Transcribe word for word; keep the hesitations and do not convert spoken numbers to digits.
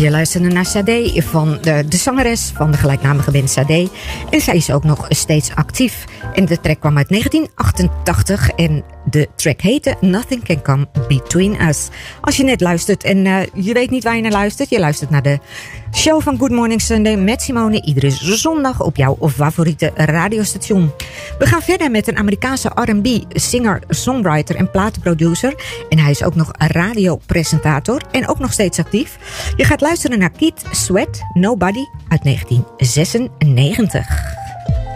Je luisterde naar Sade van de, de zangeres van de gelijknamige band Sade. En zij is ook nog steeds actief. En de track kwam uit negentien achtentachtig en de track heette Nothing Can Come Between Us. Als je net luistert en uh, je weet niet waar je naar luistert, je luistert naar de show van Good Morning Sunday met Simone iedere zondag op jouw favoriete radiostation. We gaan verder met een Amerikaanse R en B singer, songwriter en platenproducer. En hij is ook nog radiopresentator en ook nog steeds actief. Je gaat luisteren naar Keith Sweat, Nobody uit negentien zesennegentig.